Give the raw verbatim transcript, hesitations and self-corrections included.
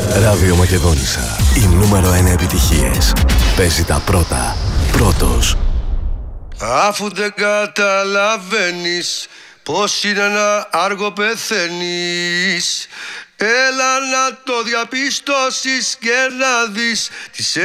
Ράδιο Μακεδόνισσα. Οι νούμερο ένα επιτυχίες. Παίζει τα πρώτα. Πρώτος. Αφού δεν καταλαβαίνεις πως είναι να άργο πεθαίνεις, έλα να το διαπιστώσεις και να δεις τις